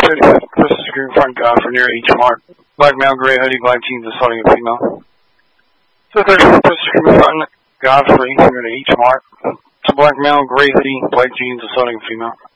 35th Christmas Green Front God for near H Mart. Black male, gray hoodie, black jeans, assaulting a female. The 35th Christmas Green Front Godfrey near the H Mart. It's a black male, gray hoodie, black jeans, assaulting a female.